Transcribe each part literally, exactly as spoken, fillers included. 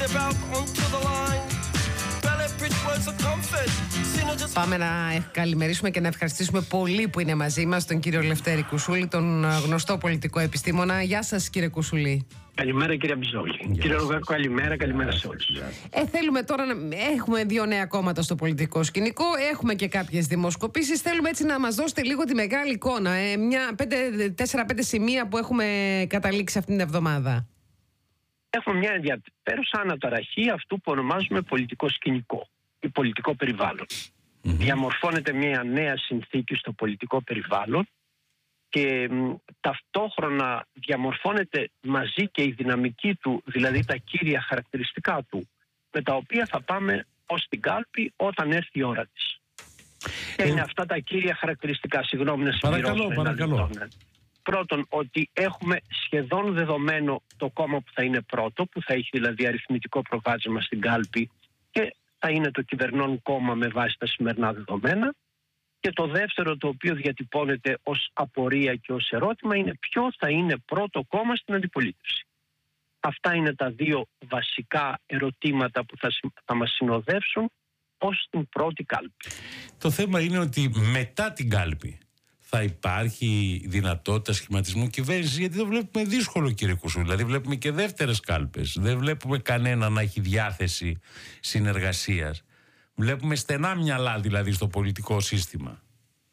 Πάμε να καλημερίσουμε και να ευχαριστήσουμε πολύ που είναι μαζί μας τον κύριο Λευτέρη Κουσούλη, τον γνωστό πολιτικό επιστήμονα. Γεια σας, κύριε Κουσούλη. Καλημέρα, κύριε Μπιζόλη. Κύριε Ρογάκο, καλημέρα, καλημέρα σε όλους. Ε, θέλουμε τώρα να έχουμε δύο νέα κόμματα στο πολιτικό σκηνικό, έχουμε και κάποιες δημοσκοπήσεις. Θέλουμε έτσι να μας δώσετε λίγο τη μεγάλη εικόνα, ε, μια τέσσερα πέντε σημεία που έχουμε καταλήξει αυτήν την εβδομάδα. Έχουμε μια ενδιαφέρουσα αναταραχή αυτού που ονομάζουμε πολιτικό σκηνικό ή πολιτικό περιβάλλον. Mm-hmm. Διαμορφώνεται μια νέα συνθήκη στο πολιτικό περιβάλλον και μ, ταυτόχρονα διαμορφώνεται μαζί και η δυναμική του, δηλαδή τα κύρια χαρακτηριστικά του, με τα οποία θα πάμε ως την κάλπη όταν έρθει η ώρα της. Και ε... είναι αυτά τα κύρια χαρακτηριστικά, συγγνώμη να συμπληρώσω. Παρακαλώ, παρακαλώ. Πρώτον, ότι έχουμε σχεδόν δεδομένο το κόμμα που θα είναι πρώτο, που θα έχει δηλαδή αριθμητικό προβάδισμα στην κάλπη και θα είναι το κυβερνών κόμμα με βάση τα σημερινά δεδομένα. Και το δεύτερο, το οποίο διατυπώνεται ως απορία και ως ερώτημα, είναι ποιο θα είναι πρώτο κόμμα στην αντιπολίτευση. Αυτά είναι τα δύο βασικά ερωτήματα που θα, θα μας συνοδεύσουν ως την πρώτη κάλπη. Το θέμα είναι ότι μετά την κάλπη θα υπάρχει δυνατότητα σχηματισμού κυβέρνησης, γιατί το βλέπουμε δύσκολο, κύριε Κουσούλη. Δηλαδή βλέπουμε και δεύτερες κάλπες. Δεν βλέπουμε κανένα να έχει διάθεση συνεργασίας. Βλέπουμε στενά μυαλά δηλαδή στο πολιτικό σύστημα.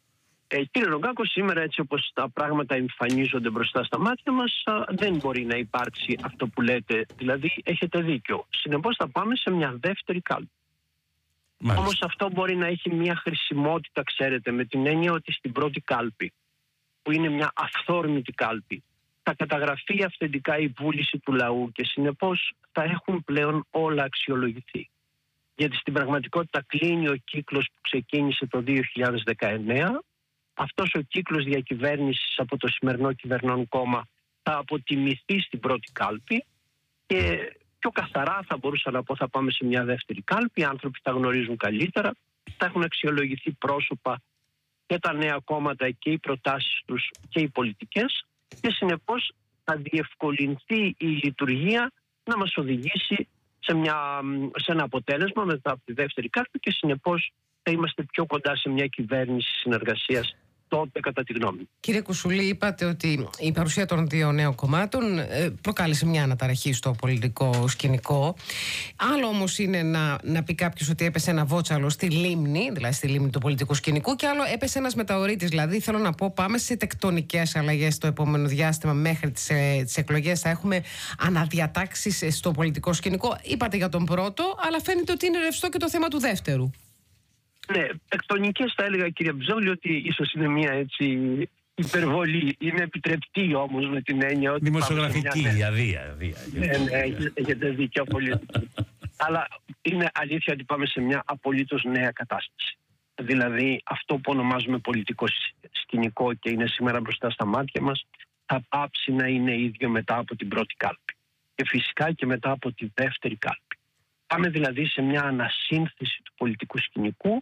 Ε, κύριε Ρογκάκο, σήμερα έτσι όπως τα πράγματα εμφανίζονται μπροστά στα μάτια μας, α, δεν μπορεί να υπάρξει αυτό που λέτε. Δηλαδή έχετε δίκιο. Συνεπώς θα πάμε σε μια δεύτερη κάλπη. Μάλιστα. Όμως αυτό μπορεί να έχει μια χρησιμότητα, ξέρετε, με την έννοια ότι στην πρώτη κάλπη, που είναι μια αυθόρμητη κάλπη, θα καταγραφεί αυθεντικά η βούληση του λαού και συνεπώς θα έχουν πλέον όλα αξιολογηθεί. Γιατί στην πραγματικότητα κλείνει ο κύκλος που ξεκίνησε το δύο χιλιάδες δεκαεννέα. Αυτός ο κύκλος διακυβέρνησης από το σημερινό κυβερνών κόμμα θα αποτιμηθεί στην πρώτη κάλπη και πιο καθαρά θα μπορούσα να πω θα πάμε σε μια δεύτερη κάλπη. Οι άνθρωποι θα γνωρίζουν καλύτερα, θα έχουν αξιολογηθεί πρόσωπα και τα νέα κόμματα και οι προτάσεις τους και οι πολιτικές και συνεπώς θα διευκολυνθεί η λειτουργία να μας οδηγήσει σε, μια, σε ένα αποτέλεσμα μετά από τη δεύτερη κάλπη και συνεπώς θα είμαστε πιο κοντά σε μια κυβέρνηση συνεργασίας τότε, κατά τη γνώμη μου. Κύριε Κουσούλη, είπατε ότι η παρουσία των δύο νέων κομμάτων προκάλεσε μια αναταραχή στο πολιτικό σκηνικό. Άλλο όμως είναι να, να πει κάποιος ότι έπεσε ένα βότσαλο στη λίμνη, δηλαδή στη λίμνη του πολιτικού σκηνικού, και άλλο έπεσε ένας μεταωρίτης. Δηλαδή, θέλω να πω, πάμε σε τεκτονικές αλλαγές στο επόμενο διάστημα μέχρι τις, ε, τις εκλογές. Θα έχουμε αναδιατάξεις στο πολιτικό σκηνικό. Είπατε για τον πρώτο, αλλά φαίνεται ότι είναι ρευστό και το θέμα του δεύτερου. Ναι, τεκτονικές θα έλεγα, κύριε Μπιζόλη, ότι ίσως είναι μια έτσι υπερβολή. Είναι επιτρεπτή όμως με την έννοια ότι. Δημοσιογραφική, μια... αδεία. Ναι, ναι, έχετε δίκιο απολύτως. Αλλά είναι αλήθεια ότι πάμε σε μια απολύτως νέα κατάσταση. Δηλαδή αυτό που ονομάζουμε πολιτικό σκηνικό και είναι σήμερα μπροστά στα μάτια μας, θα πάψει να είναι ίδιο μετά από την πρώτη κάλπη. Και φυσικά και μετά από τη δεύτερη κάλπη. Πάμε δηλαδή σε μια ανασύνθεση του πολιτικού σκηνικού,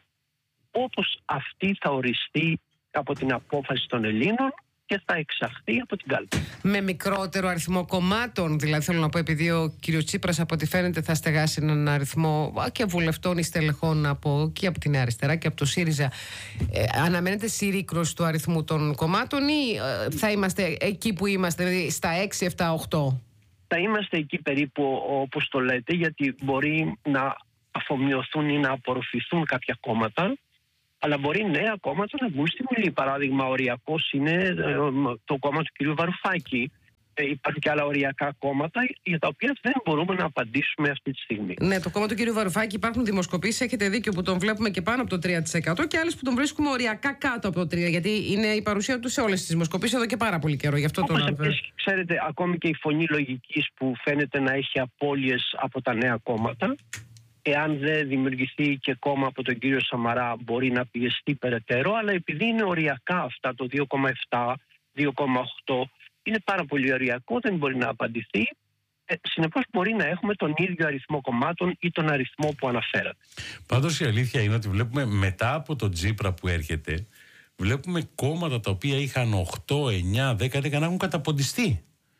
όπως αυτή θα οριστεί από την απόφαση των Ελλήνων και θα εξαχθεί από την κάλπη. Με μικρότερο αριθμό κομμάτων, δηλαδή θέλω να πω, επειδή ο κύριος Τσίπρας από ό,τι φαίνεται θα στεγάσει έναν αριθμό και βουλευτών ή στελεχών από, και από τη Νέα Αριστερά και από το ΣΥΡΙΖΑ. Ε, αναμένεται συρρίκρωση του αριθμού των κομμάτων ή ε, θα είμαστε εκεί που είμαστε, δηλαδή στα έξι, επτά, οκτώ? Θα είμαστε εκεί περίπου όπως το λέτε, γιατί μπορεί να αφομοιωθούν ή να απορροφηθούν κάποια κόμματα, αλλά μπορεί νέα κόμματα να βγουν στη Βουλή. Παράδειγμα, οριακός είναι το κόμμα του κ. Βαρουφάκη. Ε, υπάρχουν και άλλα οριακά κόμματα για τα οποία δεν μπορούμε να απαντήσουμε αυτή τη στιγμή. Ναι, το κόμμα του κ. Βαρουφάκη υπάρχουν δημοσκοπήσεις, έχετε δίκιο, που τον βλέπουμε και πάνω από το τρία τοις εκατό και άλλες που τον βρίσκουμε οριακά κάτω από το τρία τοις εκατό, γιατί είναι η παρουσία του σε όλες τις δημοσκοπήσεις εδώ και πάρα πολύ καιρό. Γι' αυτό Όπως τον επίσης, ξέρετε, ακόμη και η φωνή λογικής που φαίνεται να έχει απώλειες από τα νέα κόμματα, εάν δεν δημιουργηθεί και κόμμα από τον κύριο Σαμαρά, μπορεί να πιεστεί περαιτέρω, αλλά επειδή είναι οριακά αυτά, το δύο κόμμα επτά, δύο κόμμα οκτώ, είναι πάρα πολύ οριακό, δεν μπορεί να απαντηθεί. Ε, συνεπώς μπορεί να έχουμε τον ίδιο αριθμό κομμάτων ή τον αριθμό που αναφέρατε. Πάντως η αλήθεια είναι ότι βλέπουμε μετά από τον Τσίπρα που έρχεται, βλέπουμε κόμματα τα οποία είχαν οκτώ, εννιά, δέκα, δέκα να έχουν καταποντιστεί.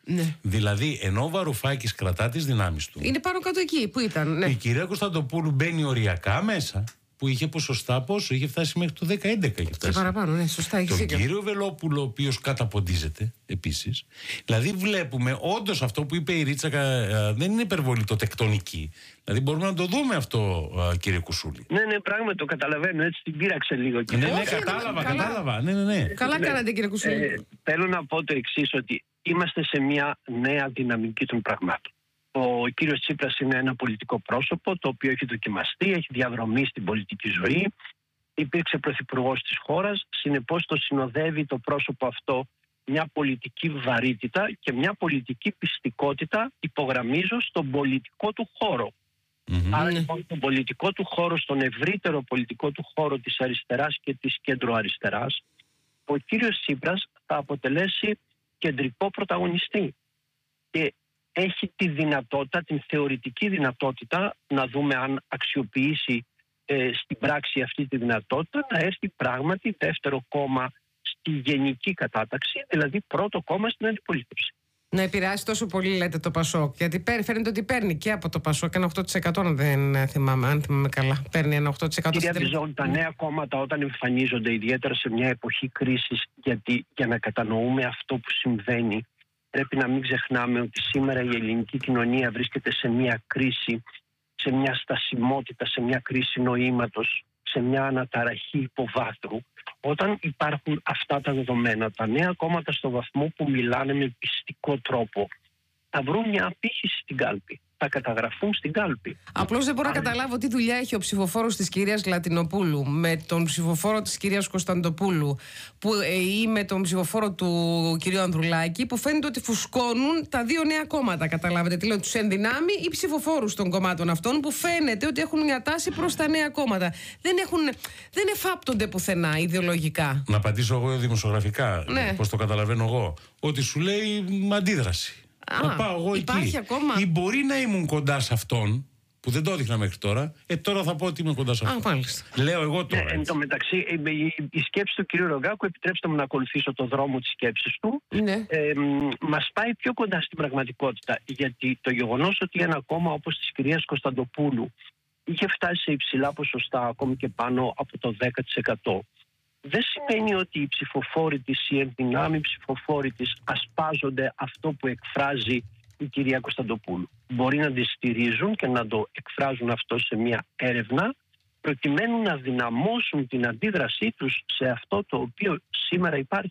Ναι. Δηλαδή, ενώ ο Βαρουφάκης κρατά τις δυνάμεις του. Είναι πάνω κάτω εκεί που ήταν. Ναι. Η κυρία Κωνσταντοπούλου μπαίνει οριακά μέσα, που είχε ποσοστά πόσο, είχε φτάσει μέχρι το δέκα έντεκα. Και παραπάνω, ναι, σωστά. Τον δίκιο. Κύριο Βελόπουλο, ο οποίος καταποντίζεται επίσης. Δηλαδή, βλέπουμε όντως αυτό που είπε η Ρίτσα, δεν είναι υπερβολή το τεκτονική. Δηλαδή, μπορούμε να το δούμε αυτό, κύριε Κουσούλη. Ναι, ναι, πράγματι το καταλαβαίνω. Έτσι την πείραξε λίγο. Ναι, ναι, ναι, κατάλαβα, καλά. κατάλαβα. Ναι, ναι, ναι. Καλά ναι. κάνατε, κύριε Κουσούλη. Ε, θέλω να πω το εξής, ότι είμαστε σε μια νέα δυναμική των πραγμάτων. Ο κύριος Τσίπρας είναι ένα πολιτικό πρόσωπο το οποίο έχει δοκιμαστεί, έχει διαδρομή στην πολιτική ζωή, υπήρξε πρωθυπουργός της χώρας, συνεπώς το συνοδεύει το πρόσωπο αυτό μια πολιτική βαρύτητα και μια πολιτική πιστικότητα, υπογραμμίζω, στον πολιτικό του χώρο. Mm-hmm. Άρα λοιπόν στον πολιτικό του χώρο, στον ευρύτερο πολιτικό του χώρο της αριστεράς και της κέντρο-αριστεράς, ο κύριος Τσίπρας θα αποτελέσει κεντρικό πρωταγωνιστή. Και έχει τη δυνατότητα, την θεωρητική δυνατότητα, να δούμε αν αξιοποιήσει ε, στην πράξη αυτή τη δυνατότητα, να έρθει πράγματι δεύτερο κόμμα στη γενική κατάταξη, δηλαδή πρώτο κόμμα στην αντιπολίτευση. Να επηρεάσει τόσο πολύ, λέτε, το Πασόκ. Γιατί φαίνεται ότι παίρνει και από το Πασόκ ένα οκτώ τοις εκατό, αν δεν θυμάμαι, αν θυμάμαι καλά. Παίρνει ένα οκτώ τοις εκατό. Κυρία Μπιζόν, τα νέα κόμματα όταν εμφανίζονται, ιδιαίτερα σε μια εποχή κρίσης, γιατί για να κατανοούμε αυτό που συμβαίνει, πρέπει να μην ξεχνάμε ότι σήμερα η ελληνική κοινωνία βρίσκεται σε μια κρίση, σε μια στασιμότητα, σε μια κρίση νοήματος, σε μια αναταραχή υποβάθρου. Όταν υπάρχουν αυτά τα δεδομένα, τα νέα κόμματα στο βαθμό που μιλάνε με πιστικό τρόπο θα βρουν μια απήχηση στην κάλπη. Θα καταγραφούν στην κάλπη. Απλώς δεν μπορώ να καταλάβω τι δουλειά έχει ο ψηφοφόρος της κυρίας Λατινοπούλου με τον ψηφοφόρο της κυρίας Κωνσταντοπούλου που, ε, ή με τον ψηφοφόρο του κυρίου Ανδρουλάκη, που φαίνεται ότι φουσκώνουν τα δύο νέα κόμματα. Καταλάβετε τι λέω, τους ενδυνάμει οι ψηφοφόρους των κομμάτων αυτών που φαίνεται ότι έχουν μια τάση προς τα νέα κόμματα. Δεν, έχουν, δεν εφάπτονται πουθενά ιδεολογικά. Να απαντήσω εγώ δημοσιογραφικά, ναι. πώς το καταλαβαίνω εγώ, ότι σου λέει αντίδραση. Α, να πάω εγώ υπάρχει εκεί. Ακόμα. Ή μπορεί να ήμουν κοντά σε αυτόν, που δεν το έδειχνα μέχρι τώρα, ε, τώρα θα πω ότι είμαι κοντά σε αυτόν. Α, μάλιστα. Λέω εγώ τώρα. Ε, εν τω μεταξύ, η, η, η σκέψη του κ. Ρογκάκου, επιτρέψτε μου να ακολουθήσω το δρόμο της σκέψης του, ναι. ε, μας πάει πιο κοντά στην πραγματικότητα. Γιατί το γεγονός ότι ένα κόμμα όπως της κυρίας Κωνσταντοπούλου είχε φτάσει σε υψηλά ποσοστά, ακόμη και πάνω από το δέκα τοις εκατό, δεν σημαίνει ότι οι ψηφοφόροι της, οι ενδυνάμοι ψηφοφόροι της ασπάζονται αυτό που εκφράζει η κυρία Κωνσταντοπούλου. Μπορεί να τη στηρίζουν και να το εκφράζουν αυτό σε μια έρευνα προκειμένου να δυναμώσουν την αντίδρασή τους σε αυτό το οποίο σήμερα υπάρχει.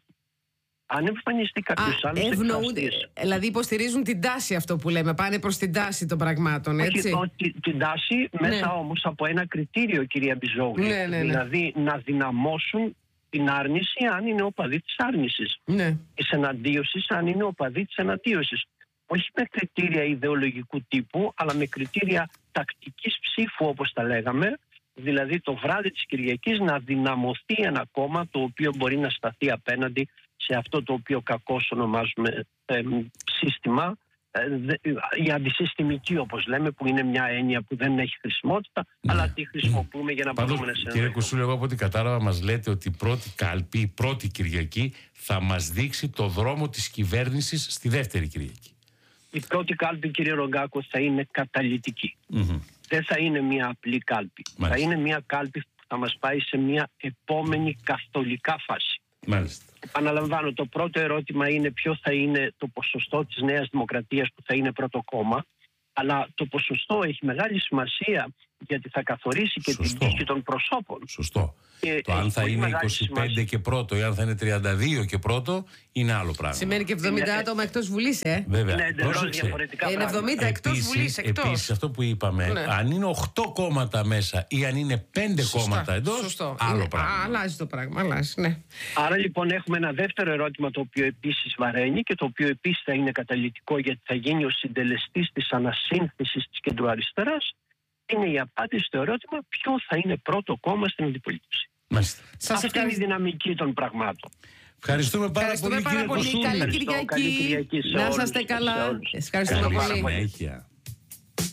Αν εμφανιστεί κάποιος άλλος εκφραστής... Δηλαδή υποστηρίζουν την τάση, αυτό που λέμε, πάνε προς την τάση των πραγμάτων, έτσι. Όχι, την, την τάση μέσα, ναι, όμως από ένα κριτήριο, κυρία Μπιζόγλη. Ναι, ναι, ναι. Δηλαδή να δυναμώσουν την άρνηση αν είναι οπαδοί της άρνησης. Ναι. Της εναντίωσης αν είναι οπαδοί της εναντίωσης. Όχι με κριτήρια ιδεολογικού τύπου, αλλά με κριτήρια τακτικής ψήφου, όπως τα λέγαμε. Δηλαδή το βράδυ της Κυριακής να δυναμωθεί ένα κόμμα το οποίο μπορεί να σταθεί απέναντι σε αυτό το οποίο κακώς ονομάζουμε ε, σύστημα, ε, η αντισυστημική, όπως λέμε, που είναι μια έννοια που δεν έχει χρησιμότητα, ναι, αλλά τη χρησιμοποιούμε για να Πάντως, μπορούμε να συνεχίσουμε. Κύριε Κουσούλη, εγώ από ό,τι κατάλαβα μας λέτε ότι η πρώτη κάλπη, η πρώτη Κυριακή θα μας δείξει το δρόμο της κυβέρνησης στη δεύτερη Κυριακή. Η πρώτη κάλπη, κύριε Ρογκάκο, θα είναι καταλυτική. Mm-hmm. Δεν θα είναι μια απλή κάλπη. Μάλιστα. Θα είναι μια κάλπη που θα μας πάει σε μια επόμενη καθολικά φάση. Μάλιστα. Επαναλαμβάνω, το πρώτο ερώτημα είναι ποιο θα είναι το ποσοστό της Νέας Δημοκρατίας που θα είναι πρώτο κόμμα, αλλά το ποσοστό έχει μεγάλη σημασία γιατί θα καθορίσει και Σωστό. την τύχη των προσώπων. Σωστό. Και το αν θα είναι είκοσι πέντε σημασία. Και πρώτο ή αν θα είναι τριάντα δύο και πρώτο είναι άλλο πράγμα. Σημαίνει και εβδομήντα είναι... άτομα εκτός Βουλής, ε. Βέβαια. Είναι εντελώς διαφορετικά είναι εβδομήντα εκτός Βουλής, εκτός. Επίσης, αυτό που είπαμε, ναι, αν είναι οκτώ κόμματα μέσα ή αν είναι πέντε Σωστά. κόμματα εντός, Σωστό. άλλο είναι, πράγμα. Α, αλλάζει το πράγμα, αλλάζει, ναι. Άρα λοιπόν έχουμε ένα δεύτερο ερώτημα το οποίο επίσης βαραίνει και το οποίο επίσης θα είναι καταλυτικό γιατί θα γίνει ο συντελεστής της ανασύνθεσης της κεντροαριστεράς. Είναι η απάντηση στο ερώτημα ποιο θα είναι πρώτο κόμμα στην αντιπολίτευση. Μάλιστα. Σας Αυτή είναι η δυναμική των πραγμάτων. Ευχαριστούμε πάρα Ευχαριστούμε πολύ, πάρα κύριε πολύ. Κουσούλη. Καλή Κυριακή. Καλή Κυριακή σε να όλους. είσαστε καλά. Σε όλους. Ευχαριστούμε πολύ. Συνέχεια.